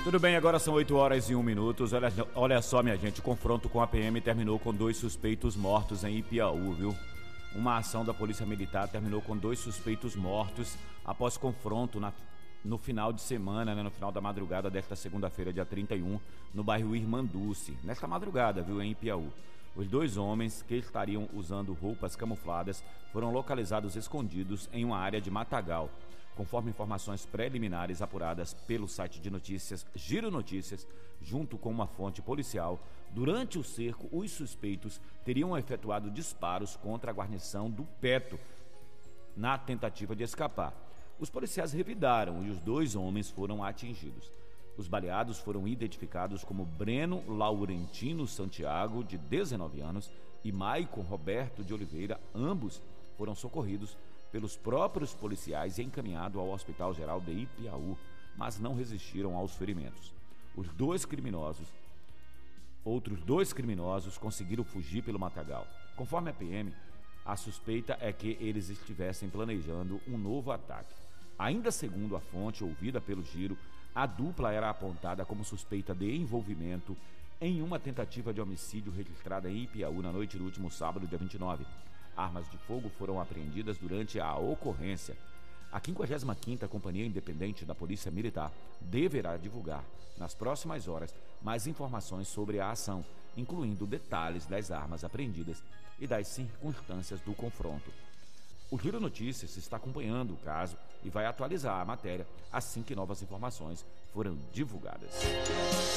Tudo bem, agora são 8h01. Olha só, minha gente, o confronto com a PM terminou com 2 suspeitos mortos em Ipiaú, viu? Uma ação da Polícia Militar terminou com 2 suspeitos mortos após confronto no final de semana, no final da madrugada desta segunda-feira, dia 31, no bairro Irmanduce. Nesta madrugada, viu, em Ipiaú. Os 2 homens que estariam usando roupas camufladas foram localizados escondidos em uma área de matagal. Conforme informações preliminares apuradas pelo site de notícias Giro Notícias, junto com uma fonte policial, durante o cerco, os suspeitos teriam efetuado disparos contra a guarnição do Peto, na tentativa de escapar. Os policiais revidaram e os 2 homens foram atingidos. Os baleados foram identificados como Breno Laurentino Santiago, de 19 anos, e Maicon Roberto de Oliveira. Ambos foram socorridos pelos próprios policiais e encaminhados ao Hospital Geral de Ipiaú, mas não resistiram aos ferimentos. Outros dois criminosos conseguiram fugir pelo matagal. Conforme a PM, a suspeita é que eles estivessem planejando um novo ataque. Ainda segundo a fonte ouvida pelo Giro, a dupla era apontada como suspeita de envolvimento em uma tentativa de homicídio registrada em Ipiaú na noite do último sábado, dia 29. Armas de fogo foram apreendidas durante a ocorrência. A 55ª Companhia Independente da Polícia Militar deverá divulgar, nas próximas horas, mais informações sobre a ação, incluindo detalhes das armas apreendidas e das circunstâncias do confronto. O Giro Notícias está acompanhando o caso e vai atualizar a matéria assim que novas informações forem divulgadas.